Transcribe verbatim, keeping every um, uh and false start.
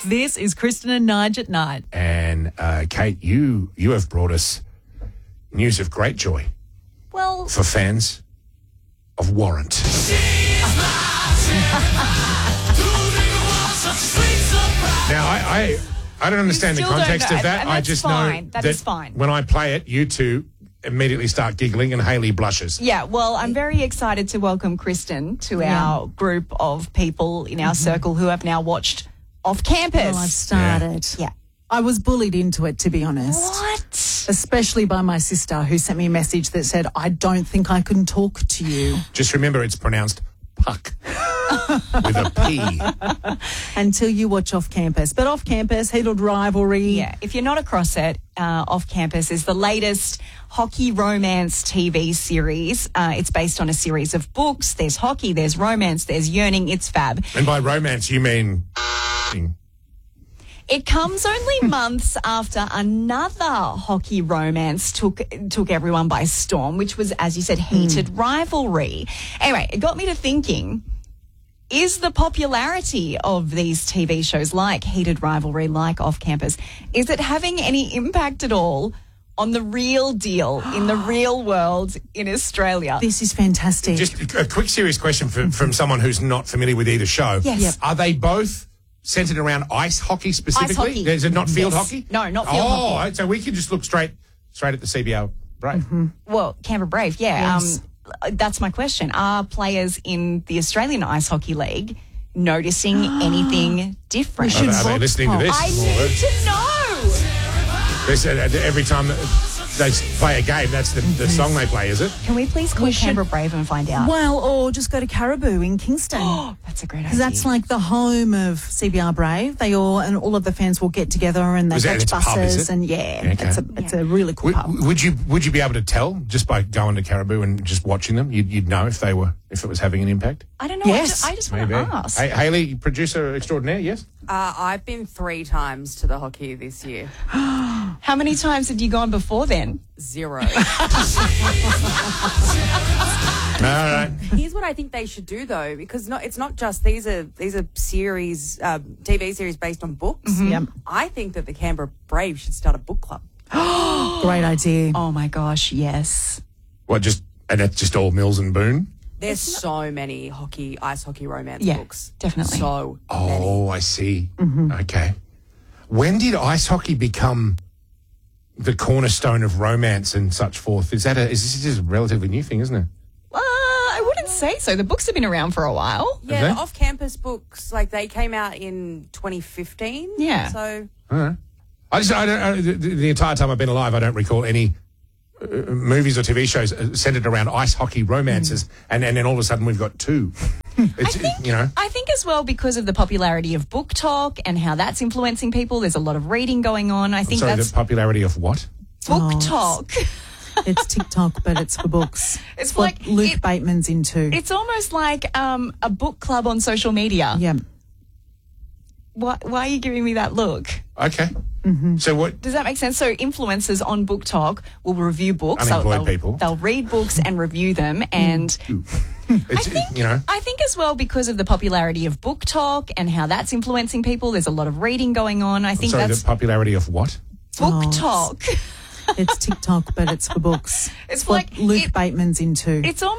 This is Kristen and Nige at night. And uh, Kate, you you have brought us news of great joy Well, for fans of Warrant. Now, I, I, I don't understand the still don't context know, of that. and I that's just fine. know That that is fine. when I play it, you two immediately start giggling and Hayley blushes. yeah, well, I'm very excited to welcome Kristen to our group of people in our circle who have now watched Off Campus. Well, I've started. Yeah. I was bullied into it, to be honest. What? Especially by my sister, who sent me a message that said, I don't think I can talk to you. Just remember it's pronounced puck with a P. Until you watch Off Campus. But Off Campus, heated rivalry. Yeah, if you're not across it, uh, Off Campus is the latest hockey romance T V series. Uh, it's based on a series of books. There's hockey, there's romance, there's yearning. It's fab. And by romance, you mean... It comes only months after another hockey romance took took everyone by storm, which was, as you said, heated mm. rivalry. Anyway, it got me to thinking, is the popularity of these T V shows like Heated Rivalry, like Off Campus, is it having any impact at all on the real deal in the real world in Australia? This is fantastic. Just a quick serious question for, from someone who's not familiar with either show. Yes. Yep. Are they both centred around ice hockey specifically? Ice hockey. Is it not field Yes. hockey? No, not field oh, hockey. so we can just look straight straight at the C B L Brave. Mm-hmm. Well, Canberra Brave, yeah. Yes. Um, that's my question. Are players in the Australian Ice Hockey League noticing anything different? We should Are, are they vox listening to pop. this? I need to know. This, uh, every time they play a game, that's the, the song they play, is it? Can we please call We should- Canberra Brave and find out? Well, or just go to Caribou in Kingston. Oh, that's a great idea. Because that's like the home of C B R Brave. They all and all of the fans will get together and they Is that- catch it's a pub, is buses it? and yeah, Yeah, okay. it's a it's a really cool Would, pub. would you would you be able to tell just by going to Caribou and just watching them? You'd, you'd know if they were if it was having an impact. I don't know. Yes. I just, I just want to ask. Hey, Hayley, producer extraordinaire, yes. Uh, I've been three times to the hockey this year. How many times had you gone before then? Zero. All right. Here's what I think they should do, though, because not, it's not just these are these are series, um, T V series based on books. Yep. I think that the Canberra Brave should start a book club. Great idea. Oh my gosh, yes. What just and that's just all Mills and Boone. There's so many hockey, ice hockey romance Yeah, books. definitely. So Oh, I see. Okay. When did ice hockey become the cornerstone of romance and such forth? Is that a is this is a relatively new thing, isn't it? Uh, I wouldn't say so. The books have been around for a while. yeah, they? the off-campus books, like they came out in twenty fifteen. Yeah. So All right. I just I don't I, the, the entire time I've been alive, I don't recall any uh, movies or T V shows uh, centered around ice hockey romances, and, and then all of a sudden we've got two. It's, I think, you know. I think as well because of the popularity of book talk and how that's influencing people. There's a lot of reading going on. I think Sorry, that's the popularity of what? book Oh, talk. It's TikTok, but it's for books. It's what like- Luke it- Bateman's into. It's almost like um, a book club on social media. yeah. Why, why are you giving me that look? Okay. So what? Does that make sense? So influencers on Book Talk will review books. They'll- Unemployed they'll, people. They'll read books and review them. And It's you know. I think as well because of the popularity of Book Talk and how that's influencing people. There's a lot of reading going on. I think Sorry, that's the popularity of what? Book Oh, Talk. It's TikTok, but it's for books. It's what like Luke it- Bateman's into. It's almost